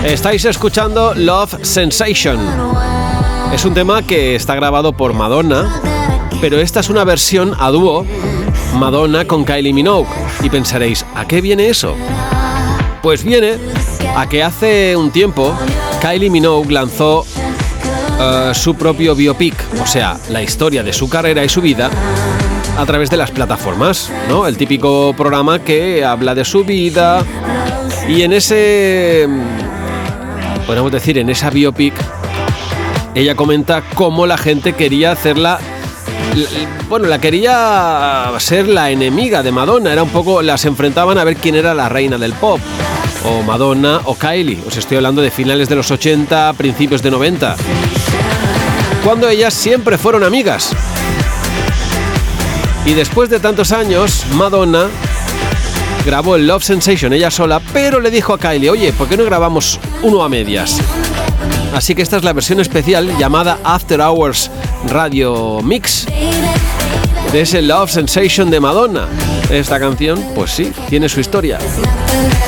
Estáis escuchando Love Sensation. Es un tema que está grabado por Madonna, pero esta es una versión a dúo, Madonna con Kylie Minogue. Y pensaréis, ¿a qué viene eso? Pues viene a que hace un tiempo Kylie Minogue lanzó su propio biopic, o sea, la historia de su carrera y su vida a través de las plataformas, ¿no? El típico programa que habla de su vida, y en ese, podemos decir, en esa biopic, ella comenta cómo la gente quería hacerla, bueno, la quería ser la enemiga de Madonna, era un poco, las enfrentaban a ver quién era la reina del pop, o Madonna o Kylie. Os estoy hablando de finales de los 80, principios de 90, cuando ellas siempre fueron amigas. Y después de tantos años, Madonna grabó el Love Sensation ella sola, pero le dijo a Kylie, oye, ¿por qué no grabamos uno a medias? Así que esta es la versión especial llamada After Hours Radio Mix de ese Love Sensation de Madonna. Esta canción, pues sí, tiene su historia.